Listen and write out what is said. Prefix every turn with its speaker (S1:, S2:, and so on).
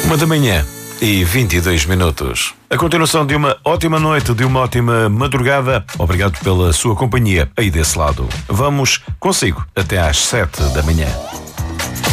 S1: 1h22. A continuação de uma ótima noite, de uma ótima madrugada. Obrigado pela sua companhia aí desse lado. Vamos consigo até às 7 da manhã.